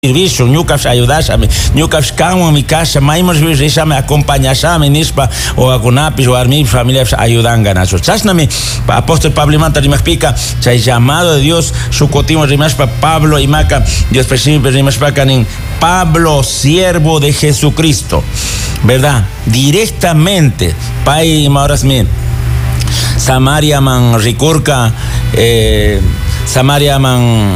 servicio, ñukas ayudashame, ñukas kawan mi casa, maimos risame acompañashame nispa o agunapis o armi familia ayudan ganazo. Chasnami apóstol Pablo Imanta rimashpika, chay llamado de Dios, su cotimo rimashpa Pablo Imaka, Dios presidente rimashpa canin Pablo, siervo de Jesucristo, ¿verdad? Directamente, pai maoras mi Samaria man rikurka, Samaria man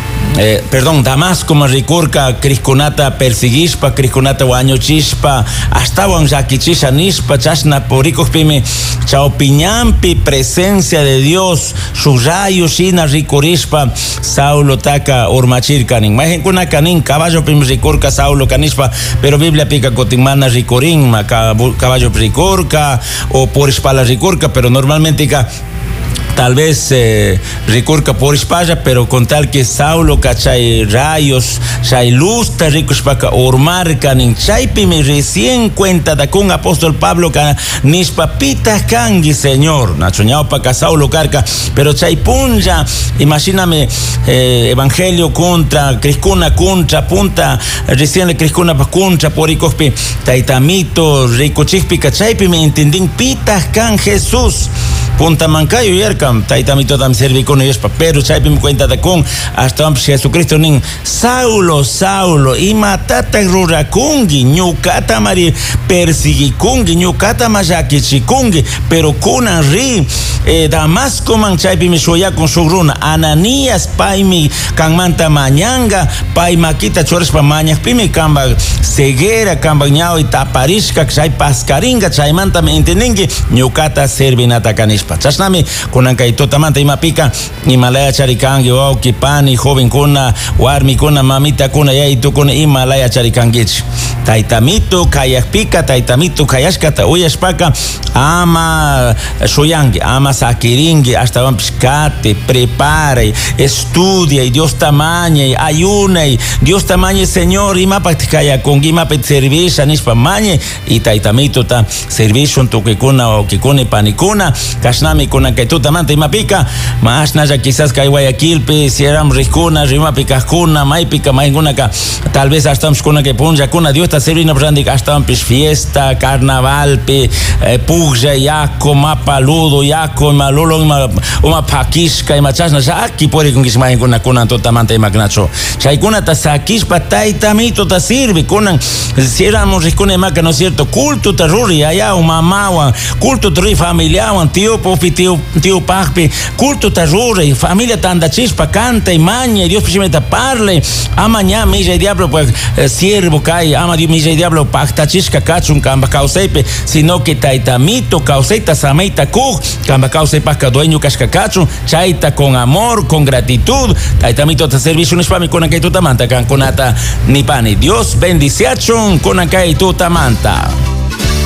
Damasco man rikurka, Crisconata persiguispa, Crisconata wañuchispa, hasta wanjakichisha nispa, chasna poricos pime, chaupiñampi, presencia de Dios, sus rayos ina rikurispa, Saulo taka urmachir canin, majen kuna canin, caballo pime rikurka, Saulo canispa, pero Biblia pica cotimana rikurin, caballo rikurka, o por espalda rikurka, pero normalmente tal vez recurca por espalla, pero con tal que Saulo cachay rayos, chay luz ricos para ormar canin chaypi me recién cuenta de con apóstol Pablo can nispa pitas kangi señor, nachoñao para Saulo carca, pero chay punja, imagíname evangelio contra criscuna contra punta recién le criscuna pa contra por icospi taitamito rico chispi cachaypi me entendín pitas can Jesús. Punta Mancayo y Ercam, Taitamito tam serví con ellos, pero chaypi me cuenta de con hasta Jesucristo nin Saulo, y matata rurakungi, ñukata mari persiguikungi, ñukata mayakichikungi, pero kunan ri, Damasco man chaypi me shoya con su runa, Ananías paimi kanmanta mañanga, pai maquita chores pa mañas, pimi kamba ceguera, kamba ñao y taparisca, chay pascaringa, chaymanta me entenengi, ñukata servinata canis. Chasnami kunan kay totamanta imapika Himalaya charikangi o kipani joven kuna warmi kuna mamita kuna yaitu kuna Himalaya charikangich taitamito kayakpika taitamito kayashkata uyashpaka ama soyangi ama sakiringi hasta vampiskate prepare estudia y Dios tamaña y ayuna y Dios tamaña Señor imapaktikaya con imapet servicio nispa mañe y taitamito ta servicio tu que kuna o que kuna panikuna kasnami kuna que tú tamante imapika más naya quizás que Guayaquil pe si eram ricuna rimapika kuna maipika mainguna ka tal vez hasta kuna que punja kuna Dios está servindo brandi hasta pis fiesta carnaval pe pugja yako mapaludo yako malulo uma pakisca y machasna aquí por con que mainguna kuna totamante imagnacho chaikuna ta sakis pataitamito ta sirve kuna si éramos ricuna maca no es cierto culto terrori allá uma mawa culto terrori familiar tío pofi tío pagpe culto tarrura y familia tanda chispa canta y maña y Dios precisamente parle amaña milla y diablo pues siervo cae ama Dios milla y diablo pacta chisca cachun camba causepe sino que taitamito causeita sameita cuj camba causepa dueño casca cachun chaita con amor con gratitud taitamito te servicio un spami con aquel tutamanta con ata ni pani Dios bendice con aquel tutamanta.